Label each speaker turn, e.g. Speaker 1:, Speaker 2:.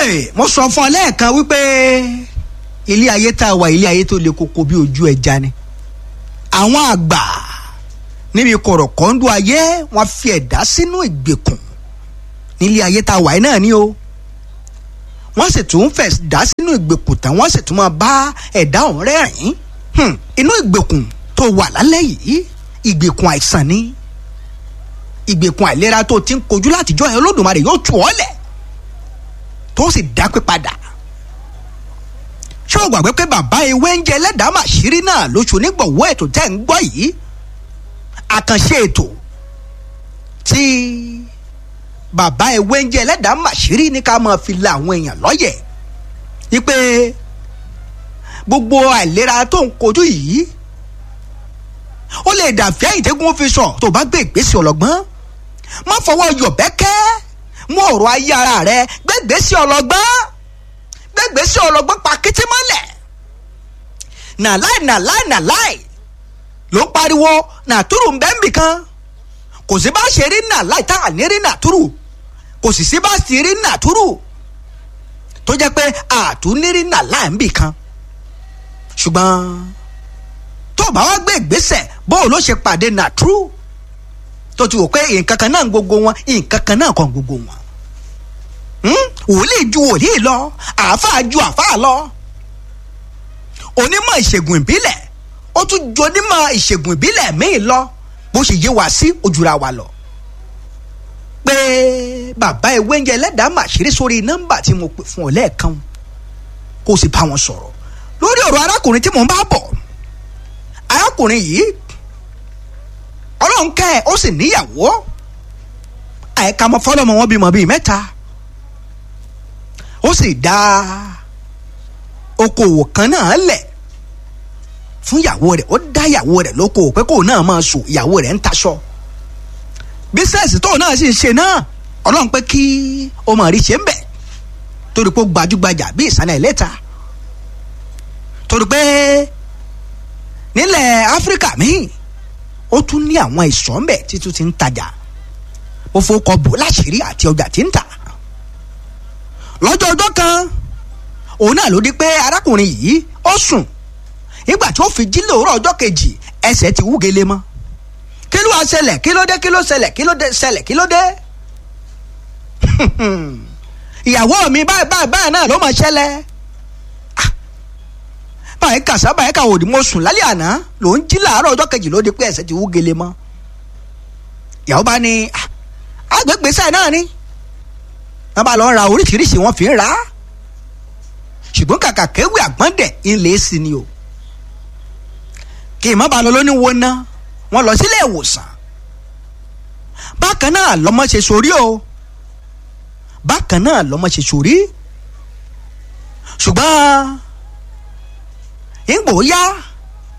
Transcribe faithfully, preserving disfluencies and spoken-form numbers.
Speaker 1: mo sọ fún ọ lẹ́ẹ̀kan wípé ilé ayé tá a wà ilé ayé tó le koko bí ojú ẹja ni. àwọn àgbà níbi kọ̀rọ̀kọ́ndú ayé wọ́n fi ẹ̀dá sínú ìgbèkùn nílé ayé tá a wà náà ni o. wọ́n sì tún fẹ̀ dá sínú ìgbèkùn tán wọ́n sì tún máa bá ẹ̀dá ọ̀hún rẹ́rìn-ín. inú ìgbèkùn tó wà lálẹ́ yìí ìgbèkùn àìsàn ni ìgbèkùn àìlera tó ti ń kojú látijọ́ ẹ̀ Olódùmarè yóò tú ọ lẹ̀ tó sì dápé padà. ṣé o gbàgbé pé bàbá ewé ń jẹ ẹlẹ́dàá màṣírí náà lóṣù nígbọ̀wọ́ ètò tẹ́ ń gbọ́ yìí àkànṣe ètò tí bàbá ewé ń jẹ ẹlẹ́dàá màṣírí ní ká máa fi la àwọn èèyàn lọ́yẹ̀ wípé gbogbo àìlera tó ń kojú yìí ó lè dàbí àyìntẹ́gùn fi sọ tó bá gbé ìgbésẹ̀ ọlọ́gbọ́n má fọwọ́ yọ̀bẹ́kẹ́ mú ọ̀rọ̀ ayé ara rẹ gbẹ́gbẹ́sẹ̀ ọlọ́gbọ́n gbẹ́gbẹ́sẹ̀ ọlọ́gbọ́n pa kété mọ́lẹ̀ nàláì nàláì nàláì ló ń pariwo nàtúrù ń bẹ́ ń bì kan kò sí bá ṣe rí nàláì tá à ní rí nàtúrù kò sì sí bá sì rí nàtúrù tó jẹ́ pé àtúnírí nàláì ń bì kan ṣùgbọ́n tó bá wá gbé ìgbésẹ̀ bó ló ṣe pàdé nàtúrù tó ti wò pé nǹkan kan náà gbogbo wọn nǹkan kan náà kan gbogbo wọn wòlíì ju wòlíì lọ àáfàá ju àáfàá lọ onímọ̀ ìṣègùn ìbílẹ̀ ó tún ju onímọ̀ ìṣègùn ìbílẹ̀ míì lọ bó ṣe yé wa sí ojúra wa lọ pé bàbá ewé ń jẹ ẹlẹ́dàá màṣírí sórí nọ́mbà tí mo pè fún ọ lẹ́ẹ̀kan kó o sì bá wọn sọ̀rọ̀ lórí ọ̀rọ̀ arákùnrin tí mò ń bá bọ̀ arákùnrin yìí ọlọ́run kẹ́ ẹ̀ ó sì níyàwó àìka mọ́ fọlọ́mọ wọn bímọ bíi mẹ́ta ó sì dá okòwò kan náà lẹ̀ fún ìyàwó rẹ̀ ó dá ìyàwó rẹ̀ lókòwò pé kóun náà máa sùn ìyàwó rẹ̀ ń taṣọ bísẹ̀sì tóun náà sì ń ṣe náà ọlọ́run pé kí o mọ̀ rí ṣe ń bẹ̀ torí pé ó gbajúgbajà bí ìsàlẹ̀ ìlẹ́ta torí pé nílẹ̀ áfíríkà míì ó tún ní àwọn ìsọ̀ ń bẹ̀ títún ti ń tajà ó fowókọ bò láṣìírí àti ọjà tí ń tà lọ́jọ́ ọjọ́ kan òun náà ló di pé arákùnrin yìí ó sùn nígbà tí ó fi jí lóòrọ̀ ọjọ́ kejì ẹsẹ̀ ti wúgele mọ́ kí ló wá ṣẹlẹ̀ kí ló dé kí ló ṣẹlẹ̀ kí ló dé ṣẹlẹ̀ kí ló dé ìyàwó mi báyìí báyìí báyìí náà ló máa ṣẹlẹ̀ báyìí kàṣá báyìí kà òdì mo sùn lálẹ́ àná ló ń jí làárọ̀ ọjọ́ kejì ló di pé ẹsẹ̀ ti wúgele mọ́ ìyàwó bá ní agbègbè sáì náà ni wọ́n bá lọ ra oríṣiríṣi wọ́n fi ń ra ṣùgbọ́n kàkà kéwì àgbọ̀ndẹ̀ ńlẹ̀ sí ni o kì í má ba lọ lóní wo ná wọ́n lọ sílé ìwòsàn bákan náà lọ́mọ ṣe sórí o bákan náà lọ́mọ ṣe sórí ṣùgbọ́n ìgbò yá